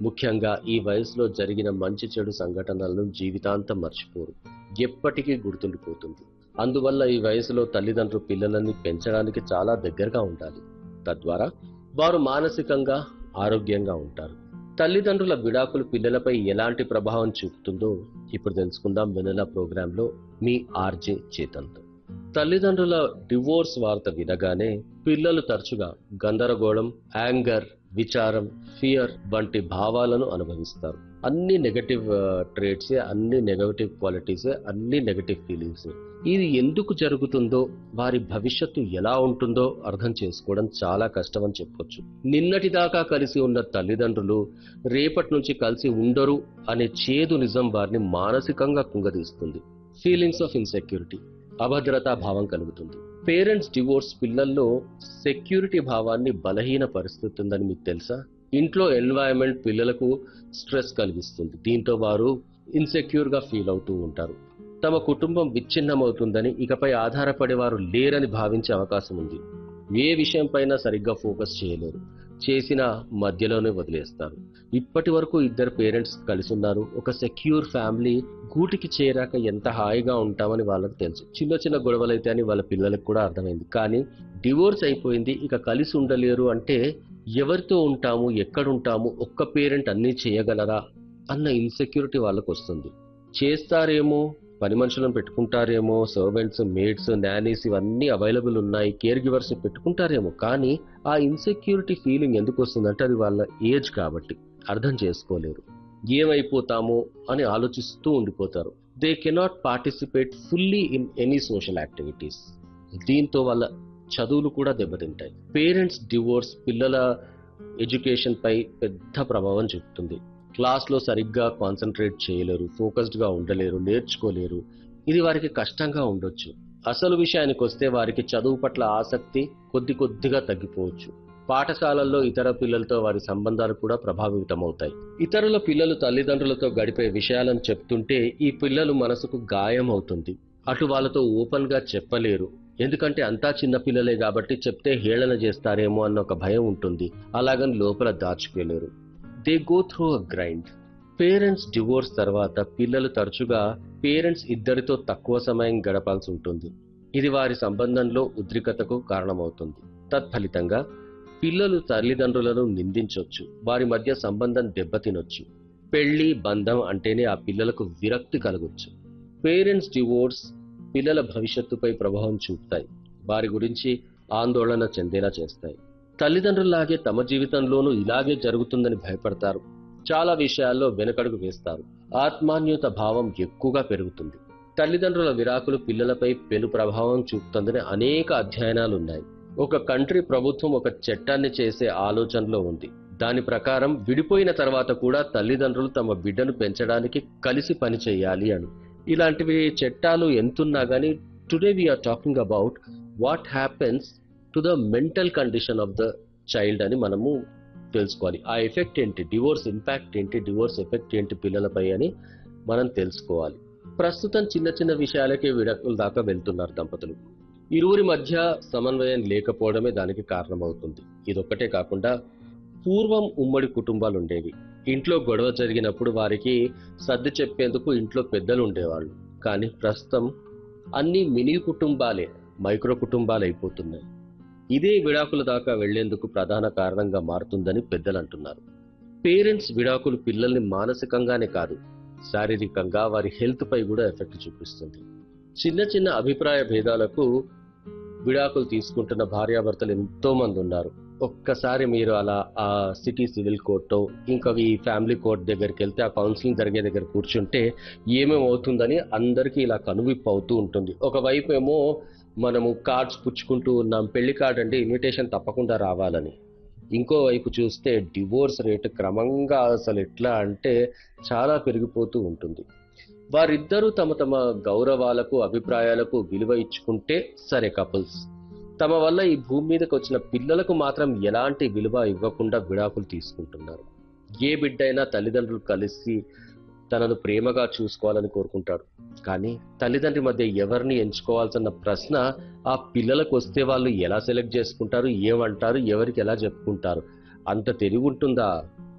ముఖ్యంగా ఈ వయసులో జరిగిన మంచి చెడు సంఘటనలను జీవితాంతం మర్చిపోరు, ఎప్పటికీ గుర్తుండిపోతుంది. అందువల్ల ఈ వయసులో తల్లిదండ్రులు పిల్లలని పెంచడానికి చాలా దగ్గరగా ఉండాలి. తద్వారా వారు మానసికంగా ఆరోగ్యంగా ఉంటారు. తల్లిదండ్రుల విడాకులు పిల్లలపై ఎలాంటి ప్రభావం చూపుతుందో ఇప్పుడు తెలుసుకుందాం వెనెలా ప్రోగ్రాంలో మీ ఆర్జే చేతన్తో. తల్లిదండ్రుల డివోర్స్ వార్త వినగానే పిల్లలు తరచుగా గందరగోళం, యాంగర్, విచారం, ఫియర్ వంటి భావాలను అనుభవిస్తారు. అన్ని నెగటివ్ ట్రేట్సే, అన్ని నెగటివ్ క్వాలిటీసే, అన్ని నెగటివ్ ఫీలింగ్స్. ఇది ఎందుకు జరుగుతుందో, వారి భవిష్యత్తు ఎలా ఉంటుందో అర్థం చేసుకోవడం చాలా కష్టం అని చెప్పొచ్చు. నిన్నటిదాకా కలిసి ఉన్న తల్లిదండ్రులు రేపటి నుంచి కలిసి ఉండరు అనే చేదు నిజం వారిని మానసికంగా కుంగదీస్తుంది. ఫీలింగ్స్ ఆఫ్ ఇన్సెక్యూరిటీ, అభద్రతా భావం కలుగుతుంది. పేరెంట్స్ డివోర్స్ పిల్లల్లో సెక్యూరిటీ భావాన్ని బలహీన పరిస్థితుందని మీకు తెలుసా? ఇంట్లో ఎన్వైరన్మెంట్ పిల్లలకు స్ట్రెస్ కలిగిస్తుంది. దీంతో వారు ఇన్సెక్యూర్ గా ఫీల్ అవుతూ ఉంటారు. తమ కుటుంబం విచ్ఛిన్నమవుతుందని, ఇకపై ఆధారపడే వారు లేరని భావించే అవకాశం ఉంది. ఏ విషయం పైన సరిగ్గా ఫోకస్ చేయలేరు, చేసిన మధ్యలోనే వదిలేస్తారు. ఇప్పటి వరకు ఇద్దరు పేరెంట్స్ కలిసి ఉన్నారు, ఒక సెక్యూర్ ఫ్యామిలీ గూటికి చేరాక ఎంత హాయిగా ఉంటామని వాళ్ళకి తెలుసు. చిన్న చిన్న గొడవలైతే అని వాళ్ళ పిల్లలకు కూడా అర్థమైంది. కానీ డివోర్స్ అయిపోయింది, ఇక కలిసి ఉండలేరు అంటే ఎవరితో ఉంటాము, ఎక్కడుంటాము, ఒక్క పేరెంట్ అన్నీ చేయగలరా అన్న ఇన్సెక్యూరిటీ వాళ్ళకు వస్తుంది. చేస్తారేమో, పని మనుషులను పెట్టుకుంటారేమో, సర్వెంట్స్, మేడ్స్, నానీస్ ఇవన్నీ అవైలబుల్ ఉన్నాయి, కేర్ గివర్స్ పెట్టుకుంటారేమో. కానీ ఆ ఇన్సెక్యూరిటీ ఫీలింగ్ ఎందుకు వస్తుందంటే అది వాళ్ళ ఏజ్ కాబట్టి అర్థం చేసుకోలేరు. ఏమైపోతామో అని ఆలోచిస్తూ ఉండిపోతారు. They cannot participate fully in any social activities. దీంతో వాళ్ళ చదువులు కూడా దెబ్బతింటాయి. పేరెంట్స్ డివోర్స్ పిల్లల ఎడ్యుకేషన్ పై పెద్ద ప్రభావం చూపుతుంది. క్లాస్లో సరిగ్గా కాన్సన్ట్రేట్ చేయలేరు, ఫోకస్డ్ గా ఉండలేరు, నేర్చుకోలేరు. ఇది వారికి కష్టంగా ఉండొచ్చు. అసలు విషయానికి వస్తే వారికి చదువు పట్ల ఆసక్తి కొద్దిగా తగ్గిపోవచ్చు. పాఠశాలల్లో ఇతర పిల్లలతో వారి సంబంధాలు కూడా ప్రభావితమవుతాయి. ఇతరుల పిల్లలు తల్లిదండ్రులతో గడిపే విషయాలను చెప్తుంటే ఈ పిల్లలు మనసుకు గాయం అవుతుంది. అటు వాళ్ళతో ఓపెన్ గా చెప్పలేరు, ఎందుకంటే అంతా చిన్న పిల్లలే కాబట్టి చెప్తే హేళన చేస్తారేమో అన్న ఒక భయం ఉంటుంది. అలాగని లోపల దాచుకోలేరు. They go through a grind. Parents divorce తర్వాత పిల్లలు తరచుగా పేరెంట్స్ ఇద్దరితో తక్కువ సమయం గడపాల్సి ఉంటుంది. ఇది వారి సంబంధంలో ఉద్రిక్తతకు కారణమవుతుంది. తత్ఫలితంగా పిల్లలు తల్లిదండ్రులను నిందించవచ్చు, వారి మధ్య సంబంధం దెబ్బతినొచ్చు. పెళ్లి, బంధం అంటేనే ఆ పిల్లలకు విరక్తి కలగొచ్చు. పేరెంట్స్ డివోర్స్ పిల్లల భవిష్యత్తుపై ప్రభావం చూపుతాయి, వారి గురించి ఆందోళన చెందేలా చేస్తాయి. తల్లిదండ్రుల్లాగే తమ జీవితంలోనూ ఇలాగే జరుగుతుందని భయపడతారు. చాలా విషయాల్లో వెనుకడుగు వేస్తారు. ఆత్మాన్యూత భావం ఎక్కువగా పెరుగుతుంది. తల్లిదండ్రుల విడాకులు పిల్లలపై పెను ప్రభావం చూపుతుందని అనేక అధ్యయనాలు ఉన్నాయి. ఒక కంట్రీ ప్రభుత్వం ఒక చట్టాన్ని చేసే ఆలోచనలో ఉంది. దాని ప్రకారం విడిపోయిన తర్వాత కూడా తల్లిదండ్రులు తమ బిడ్డను పెంచడానికి కలిసి పని చేయాలి అని. ఇలాంటివి చట్టాలు ఎంతున్నా కానీ today we are talking about what happens to the mental condition of the child అని మనము తెలుసుకోవాలి. ఆ ఎఫెక్ట్ ఏంటి, డివోర్స్ ఇంపాక్ట్ ఏంటి, డివోర్స్ ఎఫెక్ట్ ఏంటి పిల్లలపై అని మనం తెలుసుకోవాలి. ప్రస్తుతం చిన్న చిన్న విషయాలకే విడాకుల దాకా వెళ్తున్నారు దంపతులు. ఇరువురి మధ్య సమన్వయం లేకపోవడమే దానికి కారణమవుతుంది. ఇదొక్కటే కాకుండా పూర్వం ఉమ్మడి కుటుంబాలు ఉండేవి. ఇంట్లో గొడవ జరిగినప్పుడు వారికి సర్ది చెప్పేందుకు ఇంట్లో పెద్దలు ఉండేవాళ్ళు. కానీ ప్రస్తుతం అన్ని మినీ కుటుంబాలే మైక్రో కుటుంబాలు అయిపోతున్నాయి. ఇదే విడాకుల దాకా వెళ్లేందుకు ప్రధాన కారణంగా మారుతుందని పెద్దలు అంటున్నారు. పేరెంట్స్ విడాకులు పిల్లల్ని మానసికంగానే కాదు, శారీరకంగా వారి హెల్త్ పై కూడా ఎఫెక్ట్ చూపిస్తుంది. చిన్న చిన్న అభిప్రాయ భేదాలకు విడాకులు తీసుకుంటున్న భార్యాభర్తలు ఎంతో మంది ఉన్నారు. ఒక్కసారి మీరు అలా ఆ సిటీ సివిల్ కోర్టు, ఇంకా ఈ ఫ్యామిలీ కోర్ట్ దగ్గరికి వెళ్తే, ఆ కౌన్సిలింగ్ జరిగే దగ్గర కూర్చుంటే ఏమేమవుతుందని అందరికీ ఇలా కనువిప్పు అవుతూ ఉంటుంది. ఒకవైపు ఏమో మనము కార్డ్స్ పుచ్చుకుంటూ ఉన్నాం, పెళ్లి కార్డ్ అంటే ఇన్విటేషన్ తప్పకుండా రావాలని. ఇంకోవైపు చూస్తే డివోర్స్ రేటు క్రమంగా అసలు ఎట్లా అంటే చాలా పెరిగిపోతూ ఉంటుంది. వారిద్దరూ తమ తమ గౌరవాలకు, అభిప్రాయాలకు విలువ ఇచ్చుకుంటే సరే కపుల్స్. తమ వల్ల ఈ భూమి మీదకి వచ్చిన పిల్లలకు మాత్రం ఎలాంటి విలువ ఇవ్వకుండా విడాకులు తీసుకుంటున్నారు. ఏ బిడ్డైనా తల్లిదండ్రులు కలిసి తనను ప్రేమగా చూసుకోవాలని కోరుకుంటాడు. కానీ తల్లిదండ్రి మధ్య ఎవరిని ఎంచుకోవాల్సిన ప్రశ్న ఆ పిల్లలకు వస్తే వాళ్ళు ఎలా సెలెక్ట్ చేసుకుంటారు, ఏమంటారు, ఎవరికి ఎలా చెప్పుకుంటారు? అంత తెలివి ఉంటుందా?